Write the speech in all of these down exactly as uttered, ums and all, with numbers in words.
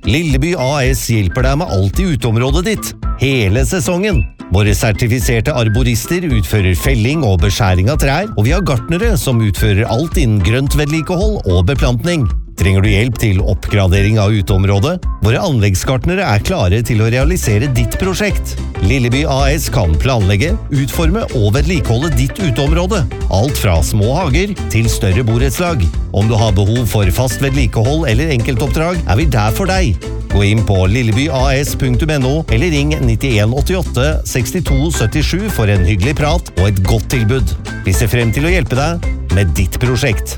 Lilleby A S hjelper deg med alt i uteområdet ditt, hele sesongen. Våre sertifiserte arborister utfører felling og beskjæring av trær, og vi har gartnere som utfører alt innen grønt vedlikehold og beplantning. Trenger du hjelp til oppgradering av uteområdet? Våre anleggsgartnere er klare til å realisere ditt prosjekt. Lilleby A S kan planlegge, utforme og vedlikeholde ditt uteområde. Alt fra små hager til større borettslag. Om du har behov for fast vedlikehold eller enkeltoppdrag, er vi der for deg. Gå inn på lillebyas punktum no eller ring nittien åttiåtte sekstito syttisju for en hyggelig prat og et godt tilbud. Vi ser frem til å hjelpe deg med ditt prosjekt.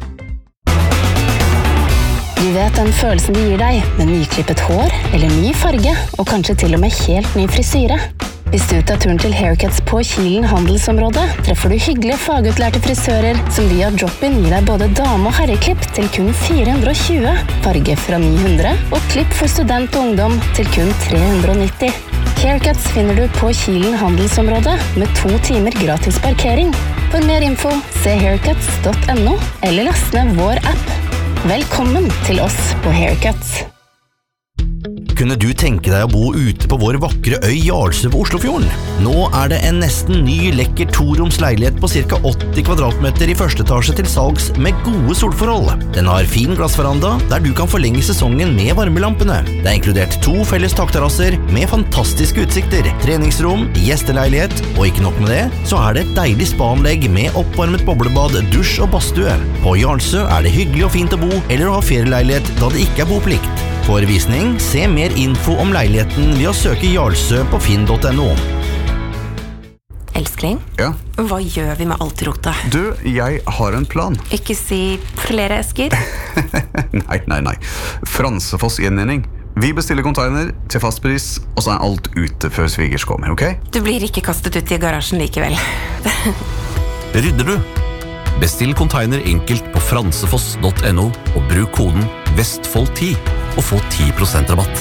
Du vet den følelsen det gir deg med nyklippet hår eller ny farge, og kanskje til og med helt ny frisyre. Hvis du tar turen til Haircuts på Kilen handelsområde, treffer du hyggelige fagutlærte frisører som via drop-in gir deg både dame- og herreklipp til kun fire hundre og tjue, farge fra ni hundre og klipp for student og ungdom til kun tre hundre og nitti. Haircuts finner du på Kilen handelsområde med to timer gratis parkering. For mer info, se haircuts punktum no eller last ned vår app. Velkommen til oss på Haircuts. Kunne du tenke deg å bo ute på vår vakre øy Jarlsø på Oslofjorden? Nå er det en nesten ny, lekker toroms leilighet på ca. åtti kvadratmeter i første etasje til salgs med gode solforhold. Den har fin glassveranda, der du kan forlenge sesongen med varmelampene. Det er inkludert to felles takterrasser med fantastiske utsikter, treningsrom, gjesteleilighet, og ikke nok med det, så er det et deilig spa-anlegg med oppvarmet boblebad, dusj og badstue. På Jarlsø er det hyggelig og fint å bo, eller å ha ferieleilighet da det ikke er boplikt. For visning, se mer info om leiligheten ved å søke Jarlsø på finn punktum no. Elskling? Ja? Hva gjør vi med alt rotet? Du, jeg har en plan. Ikke si flere esker? nei, nei, nei. Fransefoss innredning. Vi bestiller container til fast pris, og så er alt ute før svigers kommer, ok? Du blir ikke kastet ut i garasjen likevel. Rydder du? Bestill container enkelt på fransefoss punktum no og bruk koden Vestfold ti og få ti prosent rabatt.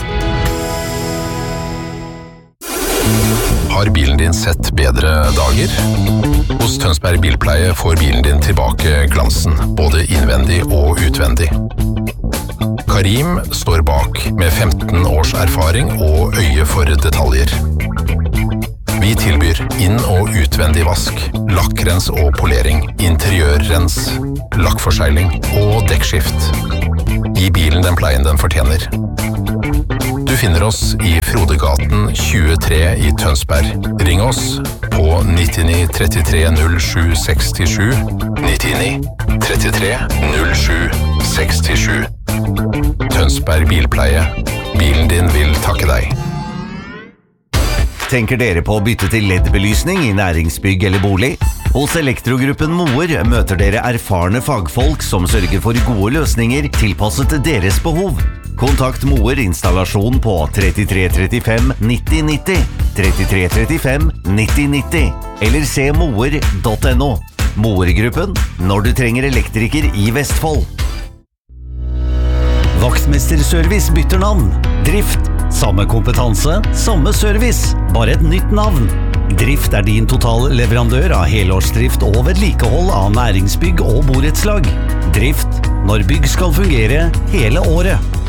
Har bilen din sett bedre dager? Hos Tønsberg Bilpleie får bilen din tilbake glansen, både innvendig og utvendig. Karim står bak med femten års erfaring og øye for detaljer. Vi tilbyr inn- og utvendig vask, lakkrens og polering, interiørrens, lakkforsegling og dekkskift. Gi bilen den pleien den fortjener. Du finner oss i Frodegaten tjuetre i Tønsberg. Ring oss på nittini trettitre null sju sekstisju, nittini trettitre null sju sekstisju. Tønsberg Bilpleie. Bilen din vil takke deg. Tenker dere på å bytte til L E D-belysning i næringsbygg eller bolig? Hos Elektrogruppen Moer møter dere erfarne fagfolk som sørger for gode løsninger tilpasset deres behov. Kontakt Moer installasjon på trettitre trettifem nitti nitti, trettitre trettifem nitti nitti, eller se moer punktum no. Moer-gruppen, når du trenger elektriker i Vestfold. Vaktmesterservice bytter navn. Drift, samme kompetanse, samme service, bare et nytt navn. Drift er din totalleverandør av helårsdrift og vedlikehold av næringsbygg og borettslag. Drift, når bygg skal fungere hele året.